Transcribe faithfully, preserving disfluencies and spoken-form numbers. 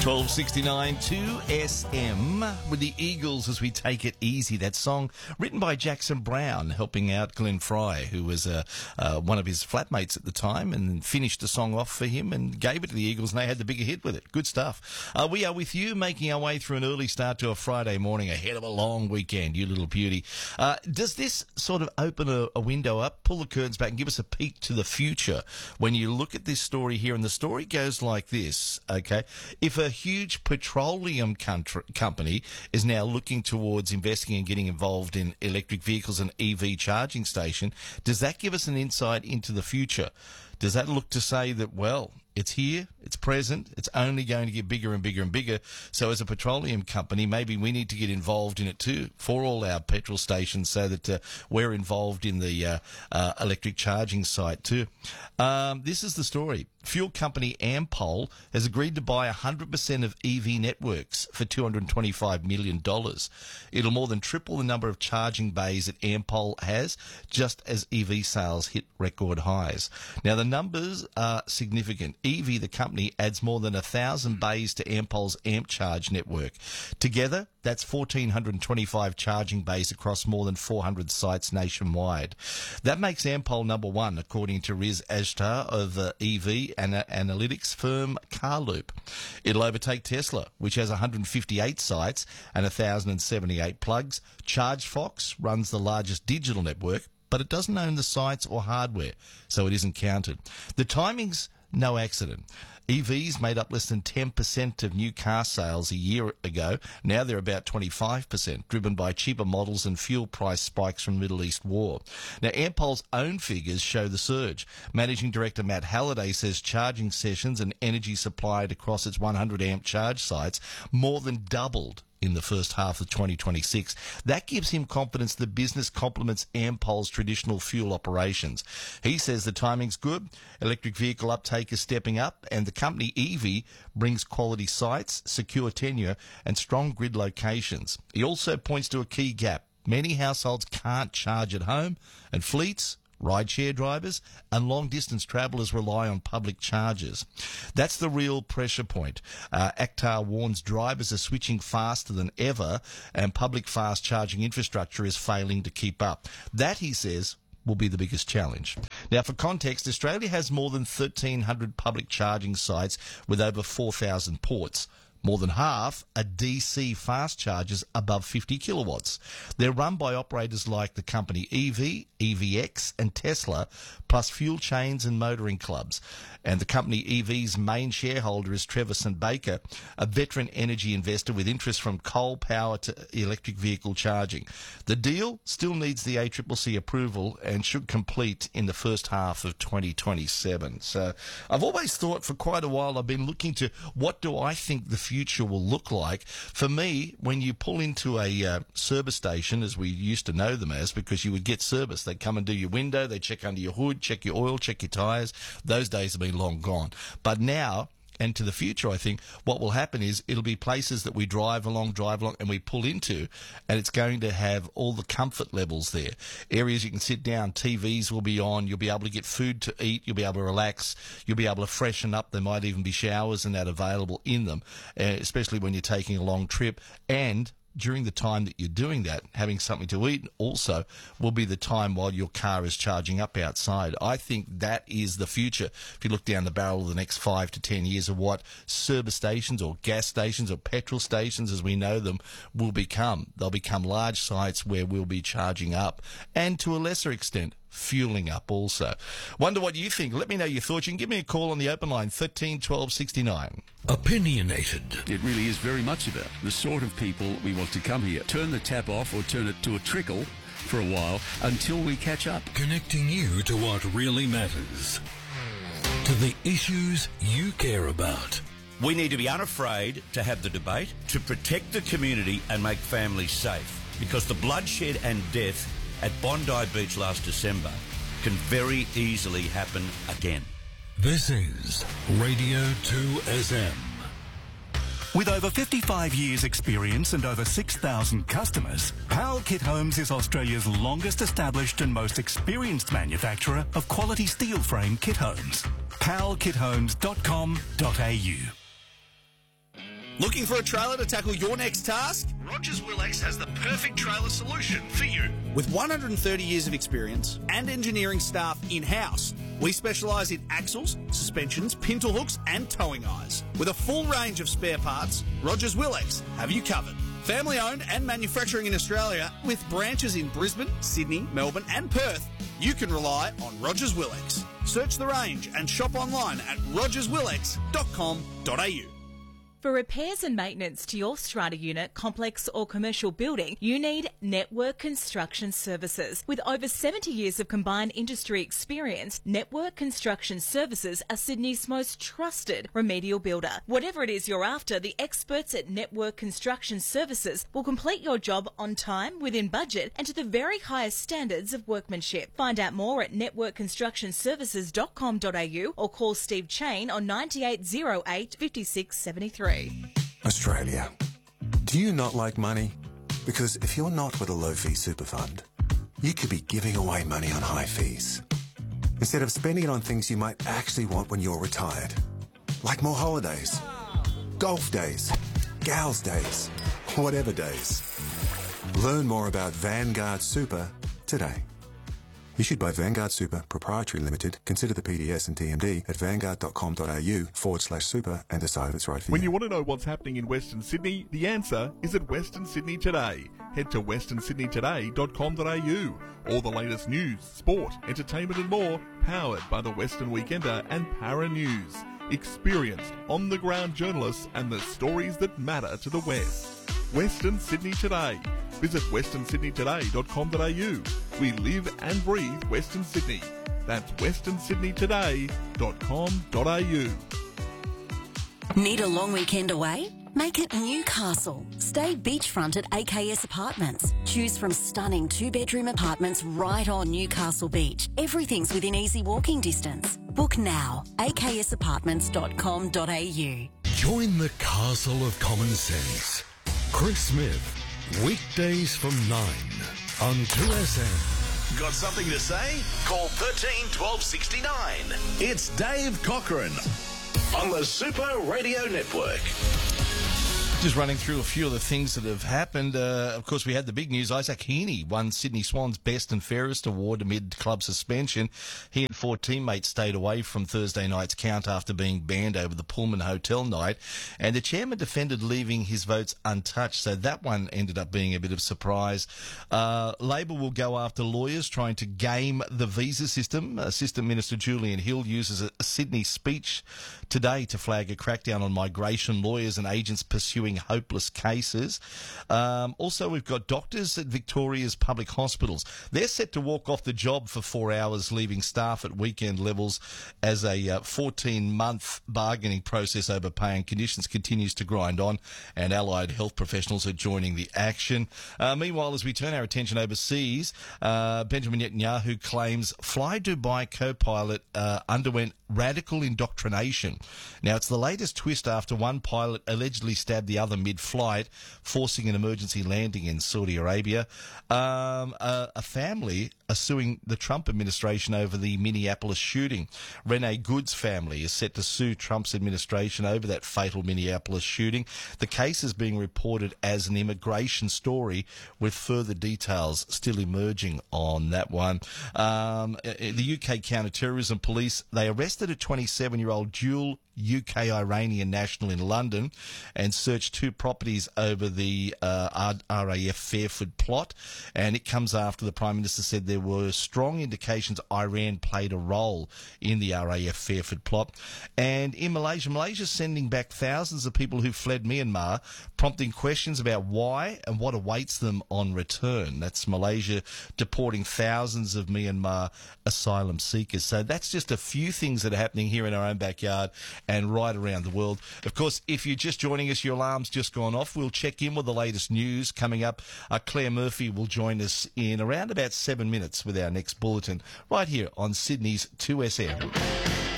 twelve sixty-nine two S M with the Eagles as we take it easy. That song written by Jackson Brown, helping out Glenn Fry, who was uh, uh, one of his flatmates at the time, and finished the song off for him and gave it to the Eagles, and they had the bigger hit with it. Good stuff. Uh, we are with you, making our way through an early start to a Friday morning ahead of a long weekend, you little beauty. Uh, does this sort of open a, a window up, pull the curtains back and give us a peek to the future when you look at this story here? And the story goes like this, okay? If a huge petroleum country, company is now looking towards investing and getting involved in electric vehicles and E V charging station, does that give us an insight into the future? Does that look to say that, well, it's here, it's present, it's only going to get bigger and bigger and bigger, so as a petroleum company, maybe we need to get involved in it too for all our petrol stations so that uh, we're involved in the uh, uh, electric charging site too. Um, this is the story. Fuel company Ampol has agreed to buy one hundred percent of E V networks for two hundred twenty-five million dollars. It'll more than triple the number of charging bays that Ampol has, just as E V sales hit record highs. Now, the numbers are significant. E V, the company, adds more than one thousand bays to Ampol's AmpCharge network. Together, that's one thousand four hundred twenty-five charging bays across more than four hundred sites nationwide. That makes Ampol number one, according to Riz Ashtar of the E V ana- analytics firm Carloop. It'll overtake Tesla, which has one hundred fifty-eight sites and one thousand seventy-eight plugs. ChargeFox runs the largest digital network, but it doesn't own the sites or hardware, so it isn't counted. The timing's no accident. E Vs made up less than ten percent of new car sales a year ago. Now they're about twenty-five percent, driven by cheaper models and fuel price spikes from the Middle East war. Now, Ampol's own figures show the surge. Managing Director Matt Halliday says charging sessions and energy supplied across its one hundred amp charge sites more than doubled in the first half of twenty twenty-six. That gives him confidence the business complements Ampol's traditional fuel operations. He says the timing's good, electric vehicle uptake is stepping up, and the company E V brings quality sites, secure tenure, and strong grid locations. He also points to a key gap. Many households can't charge at home, and fleets, rideshare drivers and long-distance travellers rely on public chargers. That's the real pressure point. Uh, Akhtar warns drivers are switching faster than ever and public fast charging infrastructure is failing to keep up. That, he says, will be the biggest challenge. Now, for context, Australia has more than thirteen hundred public charging sites with over four thousand ports. More than half are D C fast chargers above fifty kilowatts. They're run by operators like the company E V, E V X and Tesla, plus fuel chains and motoring clubs. And the company E V's main shareholder is Treverson Baker, a veteran energy investor with interest from coal power to electric vehicle charging. The deal still needs the A C C C approval and should complete in the first half of twenty twenty-seven. So I've always thought for quite a while, I've been looking to what do I think the future future will look like. For me, when you pull into a uh, service station, as we used to know them as, because you would get service, they'd come and do your window, they'd check under your hood, check your oil, check your tyres. Those days have been long gone. But now, and to the future, I think, what will happen is it'll be places that we drive along, drive along, and we pull into, and it's going to have all the comfort levels there. Areas you can sit down, T Vs will be on, you'll be able to get food to eat, you'll be able to relax, you'll be able to freshen up. There might even be showers and that available in them, uh, especially when you're taking a long trip. And during the time that you're doing that, having something to eat also will be the time while your car is charging up outside. I think that is the future. If you look down the barrel of the next five to ten years of what service stations or gas stations or petrol stations as we know them will become. They'll become large sites where we'll be charging up and to a lesser extent fueling up also. Wonder what you think. Let me know your thoughts. You can give me a call on the open line, thirteen twelve sixty-nine. Opinionated. It really is very much about the sort of people we want to come here. Turn the tap off or turn it to a trickle for a while until we catch up. Connecting you to what really matters. To the issues you care about. We need to be unafraid to have the debate, to protect the community and make families safe. Because the bloodshed and death at Bondi Beach last December can very easily happen again. This is Radio two S M. With over fifty-five years experience and over six thousand customers, Powell Kit Homes is Australia's longest established and most experienced manufacturer of quality steel frame kit homes. powell kit homes dot com dot a u Looking for a trailer to tackle your next task? Rogers Willex has the perfect trailer solution for you. With one hundred thirty years of experience and engineering staff in-house, we specialise in axles, suspensions, pintle hooks and towing eyes. With a full range of spare parts, Rogers Willex have you covered. Family owned and manufacturing in Australia with branches in Brisbane, Sydney, Melbourne and Perth, you can rely on Rogers Willex. Search the range and shop online at rogers willex dot com dot a u. For repairs and maintenance to your strata unit, complex or commercial building, you need Network Construction Services. With over seventy years of combined industry experience, Network Construction Services are Sydney's most trusted remedial builder. Whatever it is you're after, the experts at Network Construction Services will complete your job on time, within budget and to the very highest standards of workmanship. Find out more at network construction services dot com dot a u or call Steve Chain on nine eight zero eight, five six seven three. Australia. Do you not like money? Because if you're not with a low-fee super fund, you could be giving away money on high fees, instead of spending it on things you might actually want when you're retired. Like more holidays, golf days, gals days, whatever days. Learn more about Vanguard Super today. Issued by Vanguard Super Proprietary Limited. Consider the P D S and T M D at vanguard dot com dot a u forward slash super and decide if it's right for you. When you want to know what's happening in Western Sydney, the answer is at Western Sydney Today. Head to western sydney today dot com dot a u. All the latest news, sport, entertainment and more, powered by the Western Weekender and Para News. Experienced, on-the-ground journalists and the stories that matter to the West. Western Sydney Today. Visit western sydney today dot com dot a u. We live and breathe Western Sydney. That's western sydney today dot com dot a u. Need a long weekend away? Make it Newcastle. Stay beachfront at A K S Apartments. Choose from stunning two-bedroom apartments right on Newcastle Beach. Everything's within easy walking distance. Book now. a k s apartments dot com dot a u. Join the castle of common sense. Chris Smith, weekdays from nine on two S M. Got something to say? Call thirteen twelve sixty-nine. It's Dave Cochran on the Super Radio Network. Just running through a few of the things that have happened. Uh, of course, we had the big news. Isaac Heaney won Sydney Swans Best and Fairest Award amid club suspension. He and four teammates stayed away from Thursday night's count after being banned over the Pullman Hotel night. And the chairman defended leaving his votes untouched, so that one ended up being a bit of a surprise. Uh, Labor will go after lawyers trying to game the visa system. Assistant Minister Julian Hill uses a Sydney speech today to flag a crackdown on migration lawyers and agents pursuing hopeless cases. Um, also, we've got doctors at Victoria's public hospitals. They're set to walk off the job for four hours, leaving staff at weekend levels as a fourteen-month uh, bargaining process over pay and conditions continues to grind on, and allied health professionals are joining the action. Uh, meanwhile, as we turn our attention overseas, uh, Benjamin Netanyahu claims Fly Dubai co-pilot uh, underwent radical indoctrination. Now, it's the latest twist after one pilot allegedly stabbed the other mid-flight, forcing an emergency landing in Saudi Arabia. Um, a, a family are suing the Trump administration over the Minneapolis shooting. Renee Good's family is set to sue Trump's administration over that fatal Minneapolis shooting. The case is being reported as an immigration story, with further details still emerging on that one. Um, the U K counter-terrorism police, they arrested a twenty-seven-year-old dual U K Iranian national in London and searched two properties over the uh, R A F Fairford plot, and it comes after the Prime Minister said there were strong indications Iran played a role in the R A F Fairford plot. And in Malaysia, Malaysia's sending back thousands of people who fled Myanmar, prompting questions about why and what awaits them on return. That's Malaysia deporting thousands of Myanmar asylum seekers. So that's just a few things that are happening here in our own backyard and right around the world. Of course, if you're just joining us, your alarm's just gone off. We'll check in with the latest news coming up. Uh, Claire Murphy will join us in around about seven minutes with our next bulletin right here on Sydney's two S M.